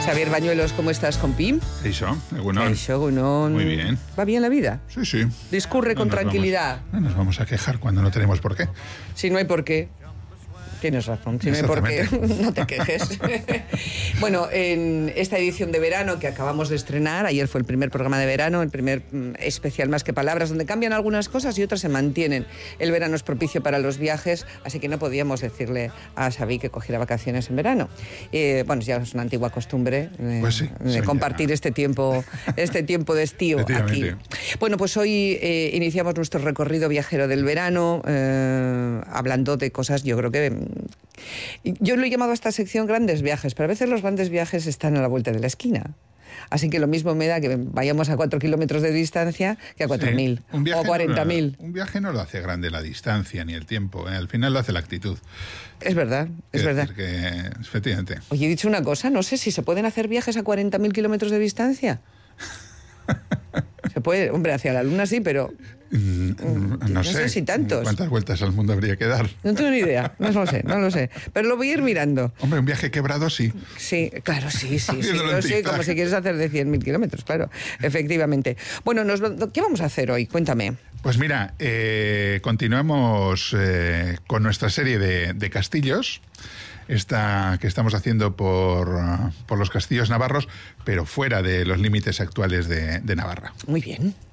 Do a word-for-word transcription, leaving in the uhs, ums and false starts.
Xavier Bañuelos, ¿cómo estás, compi? Eso, Egunon. Eso, Egunon. Muy bien. ¿Va bien la vida? Sí, sí. Discurre No con nos tranquilidad. Vamos, no nos vamos a quejar cuando no tenemos por qué. Si no hay por qué. Tienes razón, si no hay por qué, no te quejes. Bueno, en esta edición de verano que acabamos de estrenar, ayer fue el primer programa de verano, el primer mm, especial Más que Palabras, donde cambian algunas cosas y otras se mantienen. El verano es propicio para los viajes, así que no podíamos decirle a Xavi que cogiera vacaciones en verano. Eh, bueno, ya es una antigua costumbre eh, pues sí, de sí, compartir ya. este tiempo, este tiempo de estío aquí. Bueno, pues hoy eh, iniciamos nuestro recorrido viajero del verano, eh, hablando de cosas, yo creo que... Yo lo he llamado a esta sección grandes viajes, pero a veces los grandes viajes están a la vuelta de la esquina. Así que lo mismo me da que vayamos a cuatro kilómetros de distancia que a cuatro mil sí, o cuarenta mil. No, un viaje no lo hace grande la distancia ni el tiempo, ¿eh? Al final lo hace la actitud. Es verdad, es Quiero verdad. decir que, efectivamente. Oye, he dicho una cosa, no sé si se pueden hacer viajes a cuarenta mil kilómetros de distancia. Se puede, hombre, hacia la luna sí, pero... Mm, no, no sé, sé si tantos. ¿Cuántas vueltas al mundo habría que dar? No tengo ni idea, no lo sé, no lo sé. Pero lo voy a ir mirando. Hombre, un viaje quebrado sí. Sí, claro, sí, sí, sí. Haciéndolo Lo en sé, zigzag. como si quieres hacer de cien mil kilómetros, claro, efectivamente. Bueno, nos, ¿qué vamos a hacer hoy? Cuéntame. Pues mira, eh, continuamos eh, con nuestra serie de, de castillos. Esta que estamos haciendo por, uh, por los castillos navarros, pero fuera de los límites actuales de, de Navarra. Muy bien.